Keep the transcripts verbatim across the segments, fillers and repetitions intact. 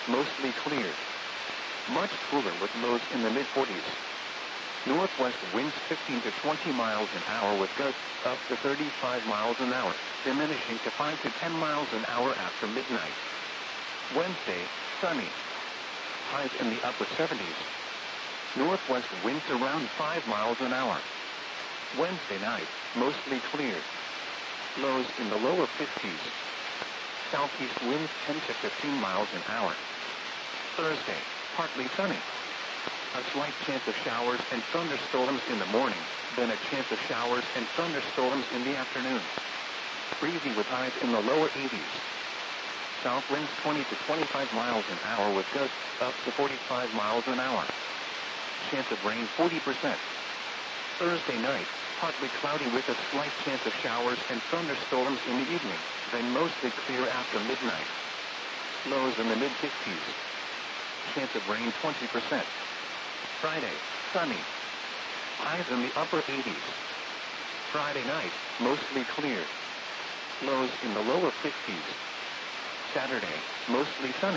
mostly clear. Much cooler with lows in the mid forties. Northwest winds fifteen to twenty miles an hour with gusts up to thirty-five miles an hour, diminishing to five to ten miles an hour after midnight. Wednesday, sunny. Highs in the upper seventies. Northwest winds around five miles an hour. Wednesday night, mostly clear. Lows in the lower fifties. Southeast winds ten to fifteen miles an hour. Thursday, partly sunny. A slight chance of showers and thunderstorms in the morning, then a chance of showers and thunderstorms in the afternoon. Breezy with highs in the lower eighties. South winds twenty to twenty-five miles an hour with gusts up to forty-five miles an hour. Chance of rain forty percent. Thursday night, partly cloudy with a slight chance of showers and thunderstorms in the evening, then mostly clear after midnight. Lows in the mid fifties. Chance of rain twenty percent. Friday, sunny. Highs in the upper eighties. Friday night, mostly clear. Lows in the lower fifties. Saturday, mostly sunny.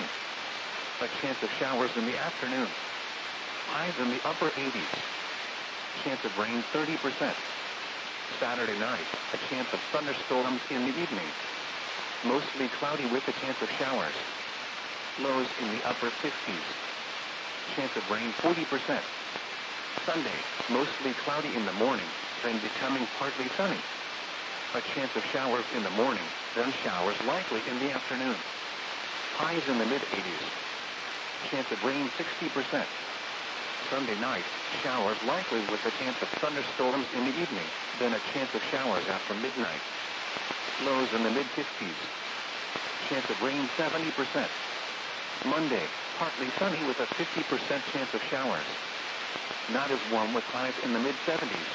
A chance of showers in the afternoon. Highs in the upper eighties. Chance of rain thirty percent. Saturday night, a chance of thunderstorms in the evening. Mostly cloudy with a chance of showers. Lows in the upper fifties. Chance of rain forty percent. Sunday, mostly cloudy in the morning, then becoming partly sunny. A chance of showers in the morning, then showers likely in the afternoon. Highs in the mid eighties. Chance of rain sixty percent. Sunday night, showers likely with a chance of thunderstorms in the evening, then a chance of showers after midnight. Lows in the mid fifties. Chance of rain seventy percent. Monday, partly sunny with a fifty percent chance of showers. Not as warm with highs in the mid seventies.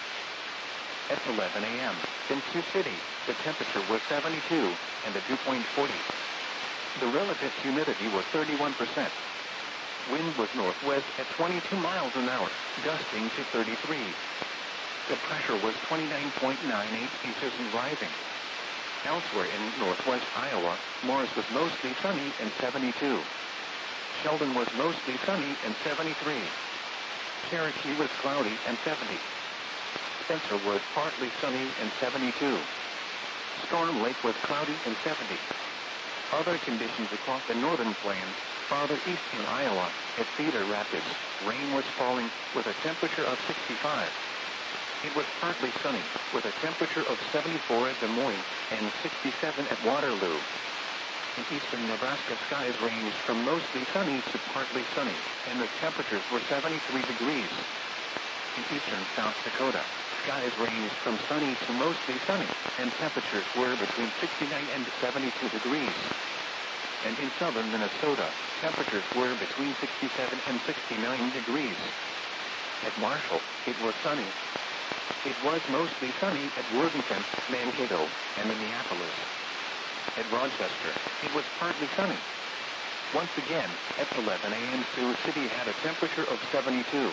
At eleven a m, in Sioux City, the temperature was seventy-two, and the dew point forty. The relative humidity was thirty-one percent. Wind was northwest at twenty-two miles an hour, gusting to thirty-three. The pressure was twenty-nine point nine eight inches and rising. Elsewhere in northwest Iowa, Morris was mostly sunny and seventy-two. Sheldon was mostly sunny and seventy-three. Cherokee was cloudy and seventy. Spencer was partly sunny and seventy-two. Storm Lake was cloudy and seventy. Other conditions across the northern plains, farther east in Iowa, at Cedar Rapids, rain was falling with a temperature of sixty-five. It was partly sunny, with a temperature of seventy-four at Des Moines and sixty-seven at Waterloo. In eastern Nebraska, skies ranged from mostly sunny to partly sunny, and the temperatures were seventy-three degrees. In eastern South Dakota, skies ranged from sunny to mostly sunny, and temperatures were between sixty-nine and seventy-two degrees. And in southern Minnesota, temperatures were between sixty-seven and sixty-nine degrees. At Marshall, it was sunny. It was mostly sunny at Worthington, Mankato, and Minneapolis. At Rochester, it was partly sunny. Once again, at eleven a m Sioux City had a temperature of seventy-two.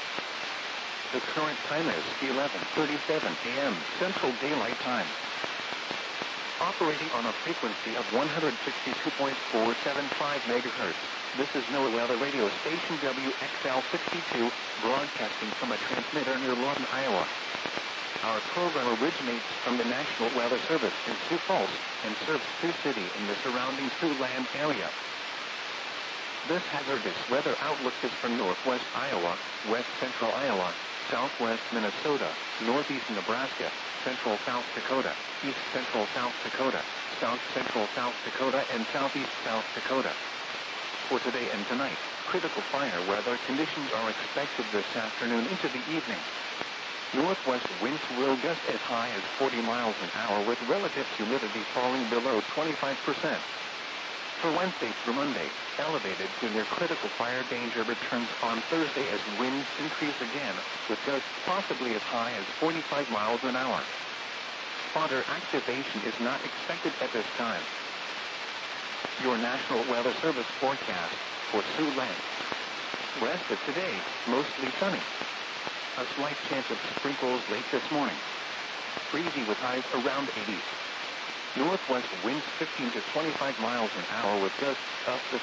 The current time is eleven thirty-seven a m Central Daylight Time. Operating on a frequency of one hundred sixty-two point four seven five megahertz, this is NOAA Weather Radio Station W X L sixty-two, broadcasting from a transmitter near Lawton, Iowa. Our program originates from the National Weather Service in Sioux Falls and serves Sioux City and the surrounding Siouxland area. This hazardous weather outlook is for northwest Iowa, west central Iowa, southwest Minnesota, northeast Nebraska, central South Dakota, east central South Dakota, south central South Dakota, and southeast South Dakota. For today and tonight, critical fire weather conditions are expected this afternoon into the evening. Northwest winds will gust as high as forty miles an hour with relative humidity falling below twenty-five percent. For Wednesday through Monday, elevated to near critical fire danger returns on Thursday as winds increase again, with gusts possibly as high as forty-five miles an hour. Spotter activation is not expected at this time. Your National Weather Service forecast for Siouxland. West of today, mostly sunny. A slight chance of sprinkles late this morning. Breezy with highs around eighty. Northwest winds fifteen to twenty-five miles an hour with gusts up to